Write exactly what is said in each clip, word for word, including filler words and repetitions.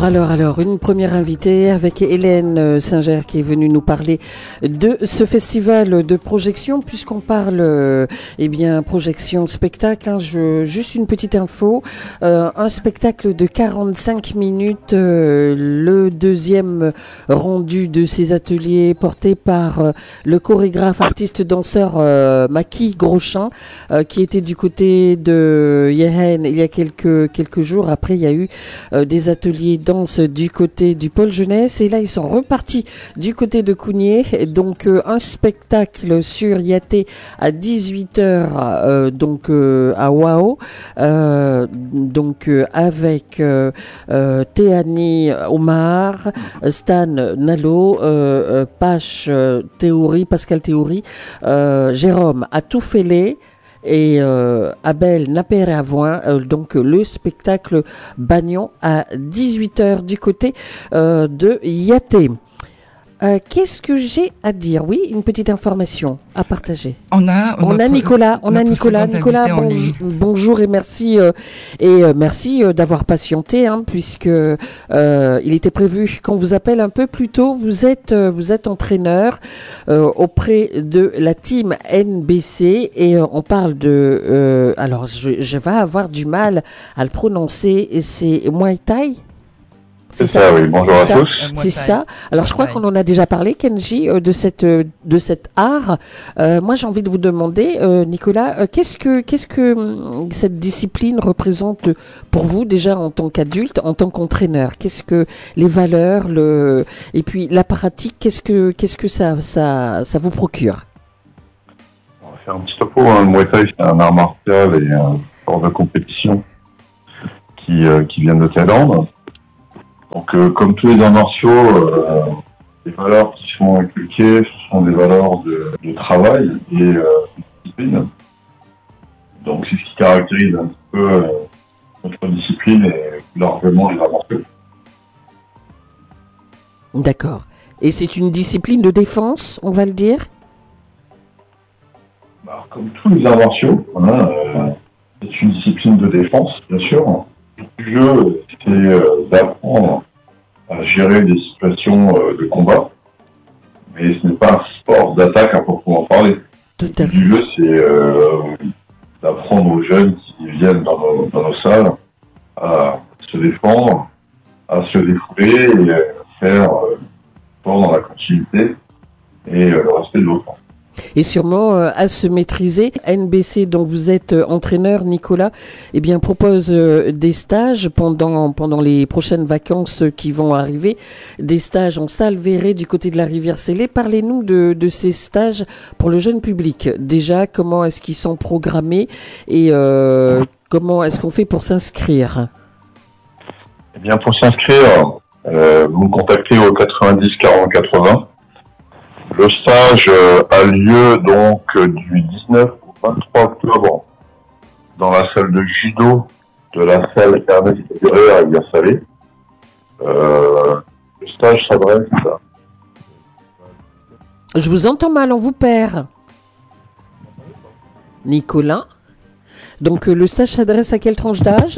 Alors, alors, alors, une première invitée avec Hélène Singer qui est venue nous parler de ce festival de projection, puisqu'on parle, euh, eh bien, projection spectacle. Hein, je, juste une petite info, euh, un spectacle de quarante-cinq minutes, euh, le deuxième rendu de ces ateliers porté par euh, le chorégraphe, artiste, danseur euh, Maki Groschin, euh, qui était du côté de Yehen il y a quelques quelques jours. Après, il y a eu euh, des ateliers danse du côté du pôle jeunesse et là ils sont repartis du côté de Cougnier, donc euh, un spectacle sur Yaté à dix-huit heures euh, donc euh, à Wao, euh, donc euh, avec euh, euh, Théani Omar, Stan Nalo, euh, euh, Pache euh, Théorie, Pascal Théorie, euh, Jérôme Atoufélé et euh, Abel Napéravoin, euh, donc euh, le spectacle Bagnon à dix-huit heures du côté euh, de Yaté. Euh, qu'est-ce que j'ai à dire? Oui, une petite information à partager. On a, on notre, a Nicolas, on a Nicolas, Nicolas, bonj- bonjour et merci euh, et euh, merci euh, d'avoir patienté, hein, puisque euh, il était prévu qu'on vous appelle un peu plus tôt. Vous êtes, euh, vous êtes entraîneur euh, auprès de la team N B C et euh, on parle de, euh, alors je, je vais avoir du mal à le prononcer. Et c'est Muay Thai. C'est ça, ça, oui. Bonjour à ça, tous. C'est ça. Alors, je crois qu'on en a déjà parlé, Kenji, euh, de cette euh, de cet art. Euh, moi, j'ai envie de vous demander, euh, Nicolas, euh, qu'est-ce que qu'est-ce que euh, cette discipline représente pour vous déjà en tant qu'adulte, en tant qu'entraîneur? Qu'est-ce que les valeurs, le et puis la pratique, qu'est-ce que qu'est-ce que ça ça ça vous procure? On va faire un petit topo. Hein. Le Muay Thai, c'est un art martial et un sport de compétition qui euh, qui vient de Thaïlande. Donc, euh, comme tous les arts martiaux, euh, les valeurs qui sont inculquées, ce sont des valeurs de, de travail et euh, de discipline. Donc, c'est ce qui caractérise un petit peu euh, notre discipline et largement les arts martiaux. D'accord. Et c'est une discipline de défense, on va le dire? Bah, comme tous les arts martiaux, voilà, euh, c'est une discipline de défense, bien sûr. Le jeu, c'est euh, d'apprendre à gérer des situations euh, de combat, mais ce n'est pas un sport d'attaque à proprement parler. Tout à fait. Le jeu, c'est euh, d'apprendre aux jeunes qui viennent dans nos, dans nos salles à se défendre, à se défouler et à faire euh, sport dans la continuité et euh, le respect de l'autre. Et sûrement euh, à se maîtriser. N B C, dont vous êtes euh, entraîneur, Nicolas, eh bien propose euh, des stages pendant pendant les prochaines vacances qui vont arriver, des stages en salle verrée du côté de la rivière Célé. Parlez-nous de de ces stages pour le jeune public. Déjà, comment est-ce qu'ils sont programmés et euh, comment est-ce qu'on fait pour s'inscrire? Eh bien, pour s'inscrire, euh, vous me contactez au quatre-vingt-dix quarante quatre-vingts. Le stage euh, a lieu donc euh, du dix-neuf au vingt-trois octobre dans la salle de judo de la salle Ernest Ferré à Rivière-Salée. Euh, le stage s'adresse à... Je vous entends mal, on vous perd. Nicolas. Donc euh, le stage s'adresse à quelle tranche d'âge?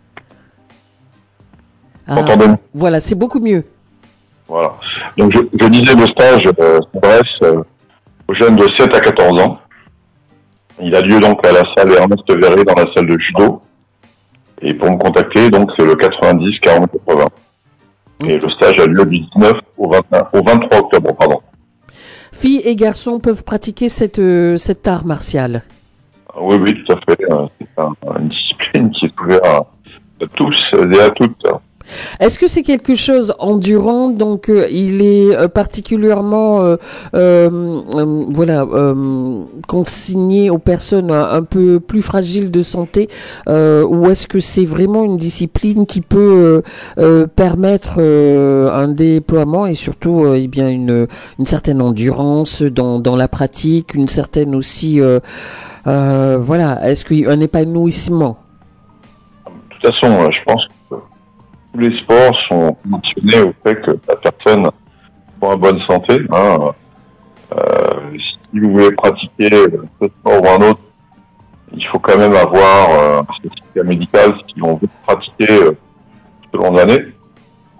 Ah, voilà, c'est beaucoup mieux. Voilà. Donc je, je disais, le stage euh, s'adresse euh, aux jeunes de sept à quatorze ans. Il a lieu donc à la salle Ernest Verré dans la salle de judo. Et pour me contacter, donc c'est le quatre-vingt-dix quarante quatre-vingts. Et le stage a lieu du dix-neuf au, vingt-neuf, au vingt-trois octobre, pardon. Filles et garçons peuvent pratiquer cette, euh, cet art martial. Oui, oui, tout à fait. C'est un, une discipline qui est ouverte à, à tous et à toutes. Est-ce que c'est quelque chose endurant, donc euh, il est euh, particulièrement euh, euh, euh, voilà euh, consigné aux personnes un, un peu plus fragiles de santé, euh, ou est-ce que c'est vraiment une discipline qui peut euh, euh, permettre euh, un déploiement et surtout euh, eh bien une une certaine endurance dans dans la pratique, une certaine aussi euh, euh, voilà, est-ce qu'il y a un épanouissement? De toute façon, je pense que tous les sports sont conditionnés au fait que la personne soit en bonne santé. Hein. Euh, si vous voulez pratiquer ce sport ou un autre, il faut quand même avoir euh, un certificat médical si on veut pratiquer euh, selon l'année.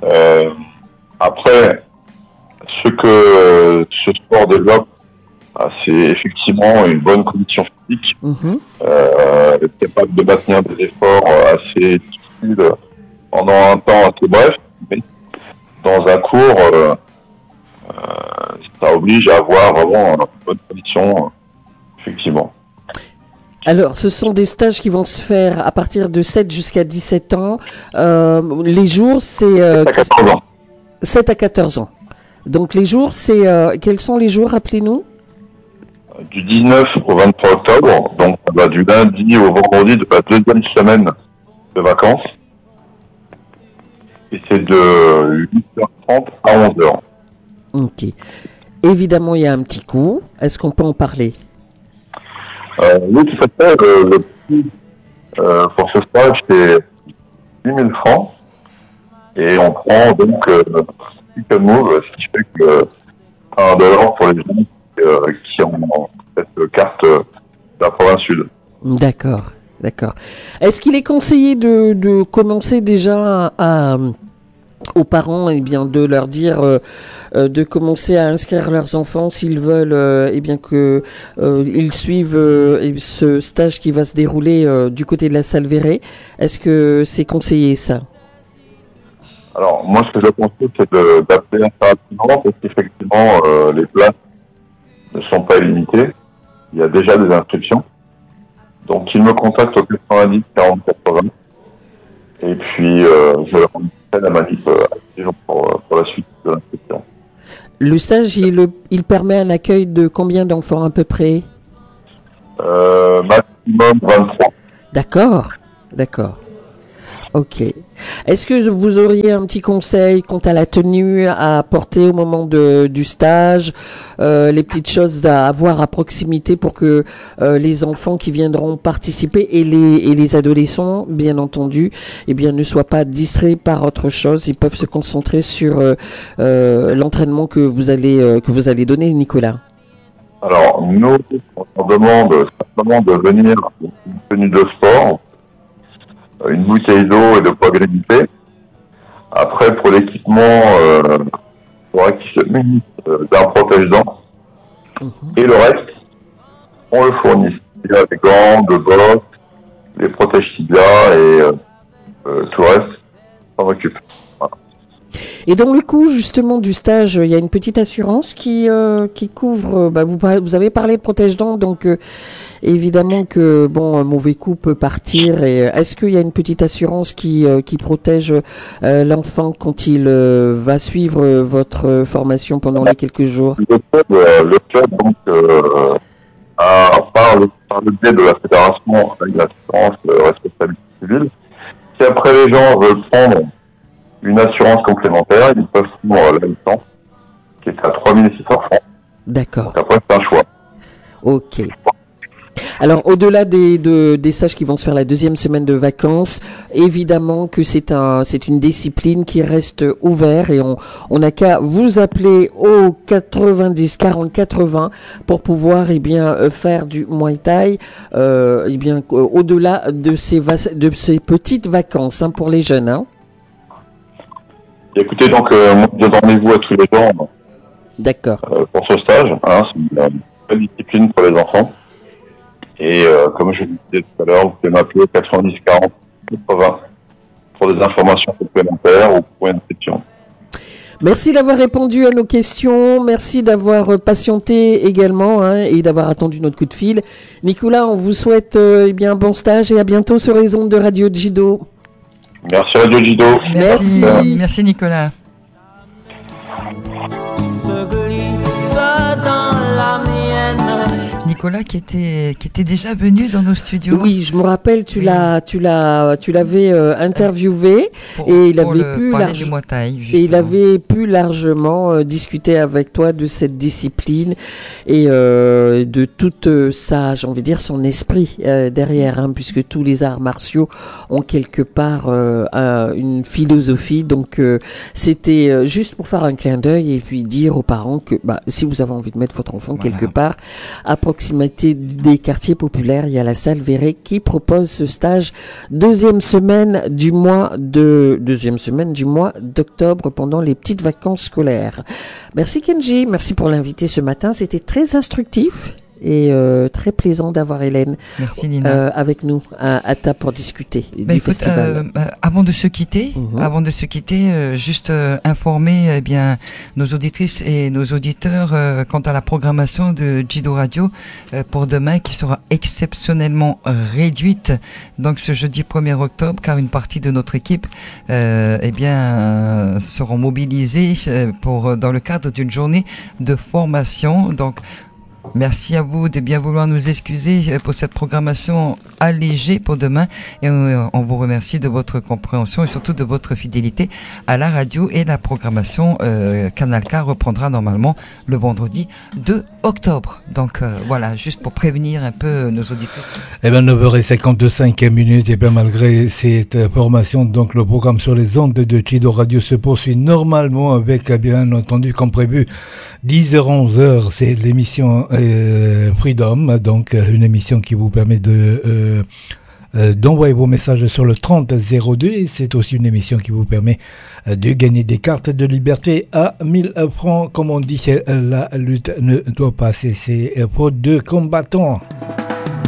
Euh, après, ce que ce sport développe, ah, c'est effectivement une bonne condition physique, Mm-hmm. euh, être capable de maintenir des efforts assez difficiles pendant un temps assez bref, mais dans un cours, euh, euh, ça oblige à avoir vraiment une bonne condition, effectivement. Alors, ce sont des stages qui vont se faire à partir de sept jusqu'à dix-sept ans. Euh, les jours, c'est euh, À quatorze ans. sept à quatorze ans. Donc, les jours, c'est... Euh, quels sont les jours, rappelez-nous? Du dix-neuf au vingt-trois octobre, donc ça va du lundi au vendredi de la deuxième semaine de vacances. Et c'est de huit heures trente à onze heures. Ok. Évidemment, il y a un petit coût. Est-ce qu'on peut en parler? Euh, oui, tout à fait. Le, le prix euh, pour ce stage, c'est dix mille francs. Et on prend donc euh, Ticket Move, ce qui fait que un dollar pour les gens qui, euh, qui ont cette carte euh, de la province sud. D'accord, d'accord. Est-ce qu'il est conseillé de, de commencer déjà à, à- aux parents, eh bien, de leur dire euh, euh, de commencer à inscrire leurs enfants s'ils veulent, euh, eh bien que euh, ils suivent euh, ce stage qui va se dérouler euh, du côté de la Salveray. Est-ce que c'est conseillé ça? Alors, moi, ce que je conseille, c'est de- d'appeler assez rapidement parce qu'effectivement, euh, les places ne sont pas illimitées. Il y a déjà des inscriptions. Donc, ils me contactent au quatre-vingt-dix quarante quatre-vingts. Et puis, euh, je leur fais la manip euh, active pour, euh, pour la suite de l'inscription. Le stage, il, le- il permet un accueil de combien d'enfants à peu près? Euh, maximum vingt-trois. D'accord, d'accord. Ok. Est-ce que vous auriez un petit conseil quant à la tenue à porter au moment de, du stage, euh, les petites choses à avoir à proximité pour que euh, les enfants qui viendront participer et les, et les adolescents, bien entendu, eh bien, ne soient pas distraits par autre chose. Ils peuvent se concentrer sur euh, euh, l'entraînement que vous allez euh, que vous allez donner, Nicolas. Alors, nous, on demande simplement de venir avec une tenue de sport, une bouteille d'eau et de poids grédité. Après, pour l'équipement, euh, il faudra qu'il se munisse euh, d'un protège-dents. Mhm. Et le reste, on le fournit. Il y a des gants, de bottes, les protèges tibia et euh, euh, tout le reste, on s'en occupe. Voilà. Et dans le coût justement du stage, il y a une petite assurance qui euh, qui couvre. euh, Bah, vous par- vous avez parlé de protège-dents, donc euh, évidemment que bon, un mauvais coup peut partir. Et euh, est-ce qu'il y a une petite assurance qui euh, qui protège euh, l'enfant quand il euh, va suivre euh, votre euh, formation pendant les quelques jours? Le club, euh, le club donc, euh, a, par, le, par le biais de la fédération, a une assurance euh, responsabilité civile. Si après les gens veulent prendre une assurance complémentaire, ils peuvent prendre la licence, qui est à trois mille six cents francs. D'accord. Donc après, c'est un choix. Ok. Alors, au-delà des, de, des stages qui vont se faire la deuxième semaine de vacances, évidemment que c'est un, c'est une discipline qui reste ouverte et on, on n'a qu'à vous appeler au quatre-vingt-dix quarante quatre-vingts pour pouvoir, eh bien, euh, faire du Muay Thai, euh, eh bien, euh, au-delà de ces, va- de ces petites vacances, hein, pour les jeunes, hein. Et écoutez, donc, euh, moi, je donne rendez-vous à tous les gens D'accord. euh, pour ce stage. Hein, c'est une, une belle discipline pour les enfants. Et euh, comme je vous disais tout à l'heure, vous pouvez m'appeler au quatre-vingt-dix quarante quatre-vingts pour des informations complémentaires ou pour une inscription. Merci d'avoir répondu à nos questions. Merci d'avoir euh, patienté également, hein, et d'avoir attendu notre coup de fil. Nicolas, on vous souhaite euh, eh bien un bon stage et à bientôt sur les ondes de Radio Jido. Merci Radio Jido. Merci, Merci. merci Nicolas. se glisse dans la mienne. Nicolas qui était, qui était déjà venu dans nos studios. Oui, je me rappelle, tu Oui. l'as, tu l'as, tu l'avais euh, interviewé pour, et il pour avait le- pu parler large- du Muay Thai, et il justement. avait pu largement euh, discuter avec toi de cette discipline et euh, de toute euh, sa, j'ai envie de dire, son esprit euh, derrière, hein, puisque tous les arts martiaux ont quelque part euh, un- une philosophie. Donc euh, c'était euh, juste pour faire un clin d'œil et puis dire aux parents que bah, si vous avez envie de mettre votre enfant Voilà. quelque part à proximité, proximité des quartiers populaires. Il y a la salle Véret qui propose ce stage deuxième semaine du mois de deuxième semaine du mois d'octobre pendant les petites vacances scolaires. Merci Kenji, merci pour l'invité ce matin. C'était très instructif et euh, très plaisant d'avoir Hélène Merci, Nina. Euh, avec nous à, à table pour discuter bah, du écoute, festival. Euh, avant de se quitter, Mm-hmm. avant de se quitter, euh, juste euh, informer eh bien nos auditrices et nos auditeurs euh, quant à la programmation de Jido Radio euh, pour demain, qui sera exceptionnellement réduite. Donc ce jeudi premier octobre, car une partie de notre équipe euh, eh bien euh, seront mobilisés euh, pour dans le cadre d'une journée de formation. Donc merci à vous de bien vouloir nous excuser pour cette programmation allégée pour demain, et on vous remercie de votre compréhension et surtout de votre fidélité à la radio. Et la programmation euh, Canal K reprendra normalement le vendredi deux octobre. Donc euh, voilà, juste pour prévenir un peu nos auditeurs. Eh bien, neuf heures cinquante-cinq minutes, et bien malgré cette formation, donc le programme sur les ondes de Jido Radio se poursuit normalement avec, bien entendu, comme prévu, dix heures onze heures, c'est l'émission euh, Freedom, donc une émission qui vous permet de euh, euh, d'envoyer vos messages sur le trente zéro deux, et c'est aussi une émission qui vous permet euh, de gagner des cartes de liberté à mille francs. Comme on dit, la lutte ne doit pas cesser, faute de combattants.